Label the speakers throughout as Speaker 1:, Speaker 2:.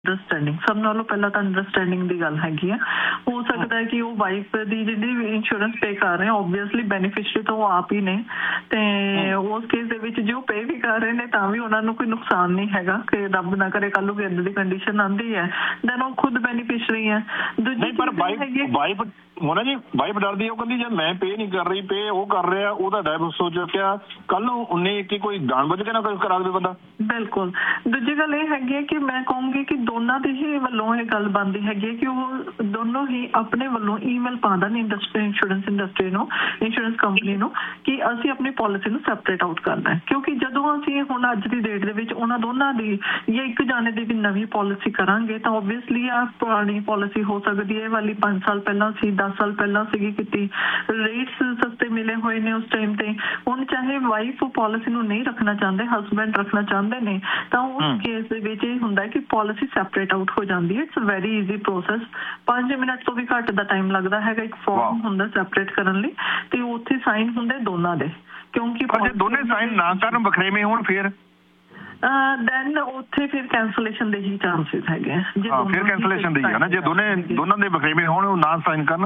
Speaker 1: Understanding ਸਭ ਨਾਲੋਂ ਪਹਿਲਾਂ ਤਾਂ ਅੰਡਰਸਟੈਂਡਿੰਗ ਦੀ ਗੱਲ ਹੈਗੀ ਆ। ਹੋ ਸਕਦਾ ਹੈ ਕਿ ਉਹ ਵਾਈਫ ਦੀ ਜਿਹੜੀ ਵੀ ਇੰਸ਼ੋਰੈਂਸ ਪੇ ਕਰ ਰਹੇ ਓਬਵੀਅਸਲੀ ਬੈਨੀਫਿਸ਼ਰੀ ਤਾਂ ਉਹ ਆਪ ਹੀ ਨੇ, ਤੇ ਉਸ ਕੇਸ ਦੇ ਵਿੱਚ ਜੇ ਉਹ ਪੇ ਵੀ ਕਰ ਰਹੇ ਨੇ ਤਾਂ ਵੀ ਉਹਨਾਂ ਨੂੰ ਕੋਈ ਨੁਕਸਾਨ ਨਹੀਂ ਹੈਗਾ ਕਿ ਰੱਬ ਨਾ ਕਰੇ ਕੱਲ ਨੂੰ ਕੋਈ ਇੱਦਾਂ ਦੀ ਕੰਡੀਸ਼ਨ ਆਉਂਦੀ ਹੈ ਦੈਨ ਉਹ ਖੁਦ ਬੈਨੀਫਿਸ਼ਰੀ ਹੈ। ਦੂਜੀ
Speaker 2: ਪਰ ਵਾਈਫ ਹੋਣਾ ਜੀ, ਵਾਈਫ ਡਰਦੀ ਉਹ ਕਹਿੰਦੀ ਜੇ ਮੈਂ ਪੇ ਨਹੀਂ ਕਰ ਰਹੀ, ਪੇ ਉਹ ਕਰ ਰਿਹਾ, ਉਹਦਾ ਡਾਈਵੋਰਸ ਹੋ ਚੁੱਕਿਆ, ਕੱਲ ਨੂੰ ਉਹਨੇ ਕਿ ਕੋਈ ਜਾਣਬੁੱਝ ਕੇ ਨਾ ਕੁਝ ਕਰਾ ਦੇਵੇ ਬੰਦਾ।
Speaker 1: ਬਿਲਕੁਲ। ਦੂਜੀ ਗੱਲ ਇਹ ਹੈਗੀ ਹੈ ਕਿ ਮੈਂ ਕਹੂੰਗੀ ਕਿ ਦੋਨਾਂ ਦੇ ਹੀ ਵੱਲੋਂ ਇਹ ਗੱਲ ਬਣਦੀ ਹੈਗੀ ਹੈ ਕਿ ਉਹ ਦੋਨੋਂ ਹੀ ਆਪਣੇ ਵੱਲੋਂ ਈਮੇਲ ਪਾ ਦੇਣ ਇੰਸ਼ੋਰੈਂਸ ਇੰਡਸਟਰੀ ਨੂੰ, ਇੰਸ਼ੋਰੈਂਸ ਕੰਪਨੀ ਨੂੰ ਕਿ ਅਸੀਂ ਆਪਣੀ ਪਾਲਿਸੀ ਨੂੰ ਸੈਪਰੇਟ ਆਊਟ ਕਰਨਾ ਹੈ। ਕਿਉਂਕਿ ਜਦੋਂ ਅਸੀਂ ਹੁਣ ਅੱਜ ਦੀ ਡੇਟ ਦੇ ਵਿੱਚ ਉਹਨਾਂ ਦੋਨਾਂ ਦੀ ਜਾਂ ਇੱਕ ਜਾਣੇ ਦੀ ਵੀ ਨਵੀਂ ਪਾਲਿਸੀ ਕਰਾਂਗੇ ਤਾਂ ਓਬਵੀਅਸਲੀ ਆ ਪੁਰਾਣੀ ਪਾਲਿਸੀ ਹੋ ਸਕਦੀ ਹੈ ਵਾਲੀ 5 ਸਾਲ ਪਹਿਲਾਂ ਸੀ, 10 ਸਾਲ ਪਹਿਲਾਂ ਸੀਗੀ ਕੀਤੀ, ਰੇਟਸ ਸਸਤੇ ਮਿਲੇ ਹੋਏ ਨੇ ਉਸ ਟਾਈਮ ਤੇ। ਹੁਣ ਚਾਹੇ ਵਾਈਫ ਪਾਲਿਸੀ ਨੂੰ ਨਹੀਂ ਰੱਖਣਾ ਚਾਹੁੰਦੇ, ਹਸਬੈਂਡ ਰੱਖਣਾ ਚਾਹੁੰਦੇ ਨੇ, ਤਾਂ ਉਸ ਕੇਸ ਦੇ ਵਿੱਚ ਇਹ ਹੁੰਦਾ ਕਿ ਪਾਲਿਸੀ ਸੈਪਰੇਟ ਆਊਟ ਹੋ ਜਾਂਦੀ ਹੈ। It's a very easy process, 5 minute ਤੋਂ ਵੀ ਘੱਟ ਦਾ ਟਾਈਮ ਲੱਗਦਾ ਹੈਗਾ। ਇੱਕ ਫਾਰਮ ਹੁੰਦਾ ਸੈਪਰੇਟ ਕਰਨ ਲਈ ਤੇ ਉੱਥੇ ਸਾਈਨ ਹੁੰਦੇ ਦੋਨਾਂ ਦੇ। ਕਿਉਂਕਿ
Speaker 2: ਜੇ ਦੋਨੇ ਸਾਈਨ ਨਾ ਕਰਨ ਵੱਖਰੇਵੇਂ ਹੋਣ ਫਿਰ
Speaker 1: ਦੈਨ ਉੱਥੇ ਫਿਰ ਕੈਂਸਲੇਸ਼ਨ ਦੇ ਹੀ ਚਾਂਸਸ ਹੈਗੇ ਆ।
Speaker 2: ਫਿਰ ਕੈਂਸਲੇਸ਼ਨ ਦੇ ਹੀ ਹੈ ਨਾ, ਜੇ ਦੋਨਾਂ ਦੇ ਵੱਖਰੇਵੇਂ ਹੋਣ ਉਹ ਨਾ ਸਾਈਨ ਕਰਨ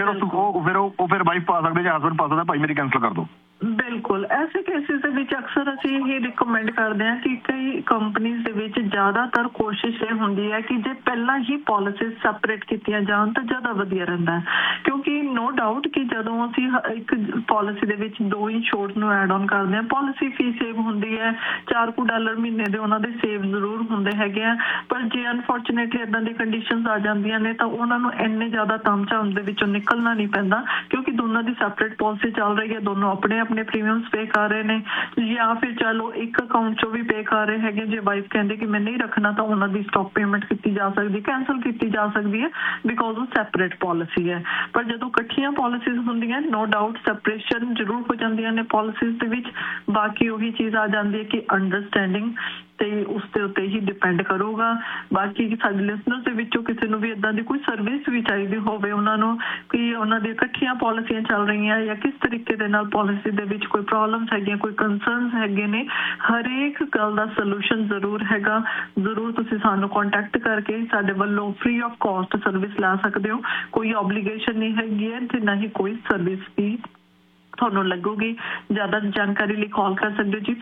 Speaker 2: ਫਿਰ ਵਾਈਫ ਪਾ ਸਕਦੇ ਜਾਂ ਹਸਬੈਂਡ ਪਾ ਸਕਦਾ ਭਾਈ ਮੇਰੀ ਕੈਂਸਲ ਕਰ ਦਿਓ।
Speaker 1: ਬਿਲਕੁਲ। ਐਸੇ ਕੇਸਿਸ ਦੇ ਵਿੱਚ ਅਕਸਰ ਅਸੀਂ ਇਹ ਰਿਕਮੈਂਡ ਕਰਦੇ ਹਾਂ ਕਿ ਕਈ ਕੰਪਨੀਜ਼ ਦੇ ਵਿੱਚ ਜ਼ਿਆਦਾਤਰ ਕੋਸ਼ਿਸ਼ ਇਹ ਹੁੰਦੀ ਹੈ ਕਿ ਜੇ ਪਹਿਲਾਂ ਹੀ ਪਾਲਿਸੀਜ਼ ਸੈਪਰੇਟ ਕੀਤੀਆਂ ਜਾਣ ਤਾਂ ਜ਼ਿਆਦਾ ਵਧੀਆ ਰਹਿੰਦਾ ਹੈ। ਕਿਉਂਕਿ ਨੋ ਡਾਊਟ ਕਿ ਜਦੋਂ ਅਸੀਂ ਇੱਕ ਪਾਲਿਸੀ ਦੇ ਵਿੱਚ 2 ਇੰਸ਼ੋਰਡ ਨੂੰ ਐਡ ਆਨ ਕਰਦੇ ਹਾਂ, ਪਾਲਿਸੀ ਫੀ ਸੇਵ ਹੁੰਦੀ ਹੈ, $4 ਮਹੀਨੇ ਦੇ ਉਹਨਾਂ ਦੇ ਸੇਵ ਜ਼ਰੂਰ ਹੁੰਦੇ ਹੈਗੇ ਆ। ਪਰ ਜੇ ਅਨਫੋਰਚੂਨੇਟਲੀ ਇੱਦਾਂ ਦੀ ਕੰਡੀਸ਼ਨਸ ਆ ਜਾਂਦੀਆਂ ਨੇ ਤਾਂ ਉਹਨਾਂ ਨੂੰ ਇੰਨੇ ਜ਼ਿਆਦਾ ਤਾਮਝਾਮ ਦੇ ਵਿੱਚੋਂ ਨਿਕਲਣਾ ਨਹੀਂ ਪੈਂਦਾ ਕਿਉਂਕਿ ਦੋਨਾਂ ਦੀ ਸੈਪਰੇਟ ਪਾਲਿਸੀ ਚੱਲ ਰਹੀ ਹੈ, ਦੋਨੋਂ ਆਪਣੇ ਪ੍ਰੀਮੀਅਮਸ ਪੇ ਕਰ ਰਹੇ ਨੇ, ਜਾਂ ਫਿਰ ਚਲੋ ਇੱਕ ਅਕਾਊਂਟ ਚੋਂ ਵੀ ਪੇ ਕਰ ਰਹੇ ਹੈਗੇ। ਜੇ ਵਾਈਫ ਕਹਿੰਦੇ ਕਿ ਮੈਂ ਨਹੀਂ ਰੱਖਣਾ ਤਾਂ ਉਹਨਾਂ ਦੀ ਸਟਾਪ ਪੇਮੈਂਟ ਕੀਤੀ ਜਾ ਸਕਦੀ, ਕੈਂਸਲ ਕੀਤੀ ਜਾ ਸਕਦੀ ਹੈ ਬਿਕੋਜ਼ ਉਹ ਸੈਪਰੇਟ ਪਾਲਿਸੀ ਹੈ। ਪਰ ਜਦੋਂ ਇਕੱਠੀਆਂ ਪਾਲਿਸੀਜ਼ ਹੁੰਦੀਆਂ ਨੋ ਡਾਊਟ ਸੈਪਰੇਸ਼ਨ ਜ਼ਰੂਰ ਹੋ ਜਾਂਦੀਆਂ ਨੇ ਪਾਲਿਸੀਜ਼ ਦੇ ਵਿੱਚ। ਬਾਕੀ ਉਹੀ ਚੀਜ਼ ਆ ਜਾਂਦੀ ਹੈ ਕਿ ਅੰਡਰਸਟੈਂਡਿੰਗ ਤੇ ਉਸ ਦੇ ਉੱਤੇ ਹੀ ਡਿਪੈਂਡ ਕਰੂਗਾ। ਬਾਕੀ ਸਾਡੇ ਲਿਸਨਰਸ ਦੇ ਵਿੱਚੋਂ ਕਿਸੇ ਨੂੰ ਵੀ ਇੱਦਾਂ ਦੀ ਕੋਈ ਸਰਵਿਸ ਵੀ ਚਾਹੀਦੀ ਹੋਵੇ ਉਹਨਾਂ ਨੂੰ ਕਿ ਉਹਨਾਂ ਦੀ ਇਕੱਠੀਆਂ ਪਾਲਿਸੀਆਂ ਚੱਲ ਰਹੀਆਂ ਜਾਂ ਕਿਸ ਤਰੀਕੇ ਦੇ ਨਾਲ ਪਾਲਿਸੀ ਦੇ ਵਿੱਚ ਕੋਈ ਪ੍ਰੋਬਲਮਸ ਹੈਗੀਆਂ, ਕੋਈ ਕੰਸਰਨਸ ਹੈਗੇ ਨੇ, ਹਰੇਕ ਗੱਲ ਦਾ ਸੋਲੂਸ਼ਨ ਜ਼ਰੂਰ ਹੈਗਾ। ਜ਼ਰੂਰ ਤੁਸੀਂ ਸਾਨੂੰ ਕੰਟੈਕਟ ਕਰਕੇ ਸਾਡੇ ਵੱਲੋਂ ਫ੍ਰੀ ਆਫ ਕਾਸਟ ਸਰਵਿਸ ਲੈ ਸਕਦੇ ਹੋ। ਕੋਈ ਓਬਲੀਗੇਸ਼ਨ ਨਹੀਂ ਹੈਗੀ ਹੈ ਤੇ ਨਾ ਹੀ ਕੋਈ ਸਰਵਿਸ ਵੀ ਤੁਹਾਨੂੰ ਲੱਗੂਗੀ। ਜ਼ਿਆਦਾ ਜਾਣਕਾਰੀ ਲਈ ਕਾਲ ਕਰ ਸਕਦੇ ਹੋ ਜੀ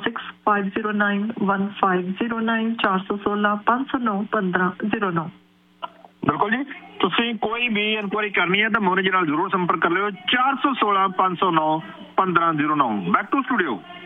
Speaker 1: 4165091509 416-509-1509।
Speaker 2: ਬਿਲਕੁਲ ਜੀ, ਤੁਸੀਂ ਕੋਈ ਵੀ ਇਨਕੁਆਇਰੀ ਕਰਨੀ ਹੈ ਤਾਂ ਮੋਨੇ ਜੀ ਨਾਲ ਜ਼ਰੂਰ ਸੰਪਰਕ ਕਰ ਲਿਓ 416-509-1509। Back to studio.